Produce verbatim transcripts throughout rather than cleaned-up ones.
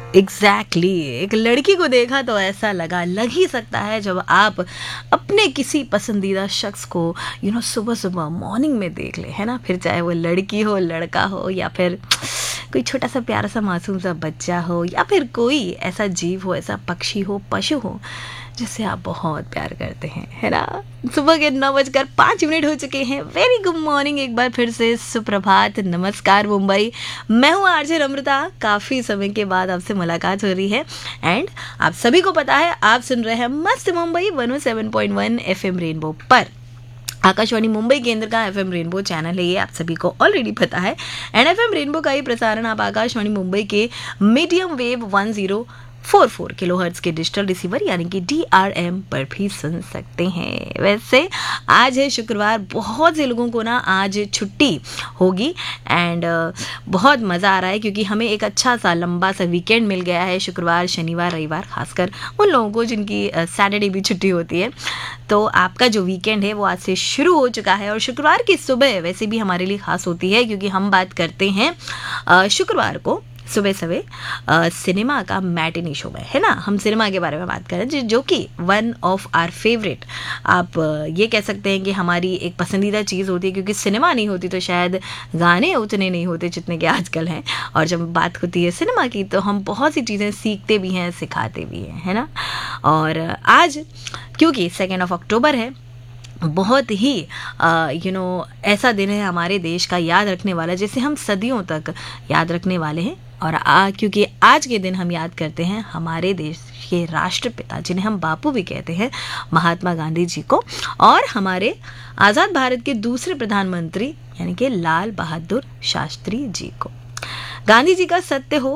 Exactly exactly. एक लड़की को देखा तो ऐसा लगा, लग ही सकता है जब आप अपने किसी पसंदीदा शख्स को यू नो सुबह सुबह मॉर्निंग में देख ले, है ना। फिर चाहे वो लड़की हो, लड़का हो, या फिर कोई छोटा सा प्यारा सा मासूम सा बच्चा हो, या फिर कोई ऐसा जीव हो, ऐसा पक्षी हो, पशु हो जिससे आप बहुत प्यार करते हैं, है ना। सुबह के नौ बजकर पाँच मिनट हो चुके हैं। वेरी गुड मॉर्निंग, एक बार फिर से सुप्रभात, नमस्कार मुंबई। मैं हूँ आरजे अमृता। काफ़ी समय के बाद आपसे मुलाकात हो रही है एंड आप सभी को पता है आप सुन रहे हैं मस्त Mumbai one O seven point one F M rainbow पर। आकाशवाणी मुंबई केंद्र का एफएम रेनबो चैनल है, ये आप सभी को ऑलरेडी पता है। एंड एफएम रेनबो का ये प्रसारण आप आकाशवाणी मुंबई के medium wave one zero four four kilohertz के डिजिटल रिसीवर यानी कि डी आर एम पर भी सुन सकते हैं। वैसे आज है शुक्रवार, बहुत से लोगों को ना आज छुट्टी होगी एंड बहुत मज़ा आ रहा है क्योंकि हमें एक अच्छा सा लंबा सा वीकेंड मिल गया है। शुक्रवार, शनिवार, रविवार, खासकर उन लोगों को जिनकी सैटरडे भी छुट्टी होती है, तो आपका जो वीकेंड है वो आज से शुरू हो चुका है। और शुक्रवार की सुबह वैसे भी हमारे लिए खास होती है क्योंकि हम बात करते हैं शुक्रवार को सुबह सवेरे सिनेमा का मैटिनी शो में, है ना। हम सिनेमा के बारे में बात करें जो, जो कि वन ऑफ आवर फेवरेट, आप आ, ये कह सकते हैं कि हमारी एक पसंदीदा चीज़ होती है क्योंकि सिनेमा नहीं होती तो शायद गाने उतने नहीं होते जितने के आजकल हैं। और जब बात होती है सिनेमा की तो हम बहुत सी चीज़ें सीखते भी हैं, सिखाते भी हैं, है ना। और आज क्योंकि सेकेंड ऑफ अक्टूबर है, बहुत ही यू नो ऐसा दिन है हमारे देश का, याद रखने वाला, जिसे हम सदियों तक याद रखने वाले हैं। और आ, क्योंकि आज के दिन हम याद करते हैं हमारे देश के राष्ट्रपिता, जिन्हें हम बापू भी कहते हैं, महात्मा गांधी जी को, और हमारे आज़ाद भारत के दूसरे प्रधानमंत्री यानी कि लाल बहादुर शास्त्री जी को। गांधी जी का सत्य हो,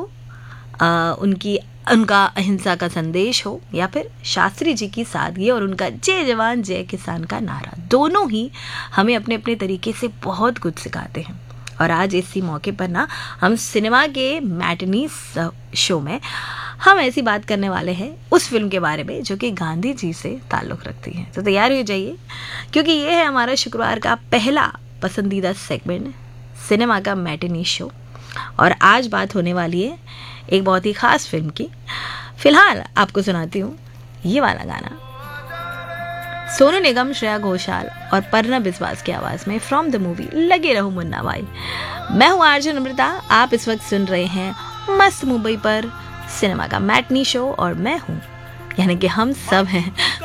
आ, उनकी उनका अहिंसा का संदेश हो, या फिर शास्त्री जी की सादगी और उनका जय जवान जय किसान का नारा, दोनों ही हमें अपने अपने तरीके से बहुत कुछ सिखाते हैं। और आज इसी मौके पर ना हम सिनेमा के मैटिनी शो में हम ऐसी बात करने वाले हैं उस फिल्म के बारे में जो कि गांधी जी से ताल्लुक़ रखती है। तो तैयार हो जाइए क्योंकि ये है हमारा शुक्रवार का पहला पसंदीदा सेगमेंट, सिनेमा का मैटिनी शो। और आज बात होने वाली है एक बहुत ही ख़ास फिल्म की। फ़िलहाल आपको सुनाती हूँ ये वाला गाना, सोनू निगम, श्रेया घोषाल और पर्ना बिस्वास की आवाज़ में, फ्रॉम द मूवी लगे रहो मुन्ना भाई। मैं हूँ आरजे अमृता, आप इस वक्त सुन रहे हैं मस्त मुंबई पर सिनेमा का मैटनी शो, और मैं हूँ यानी कि हम सब हैं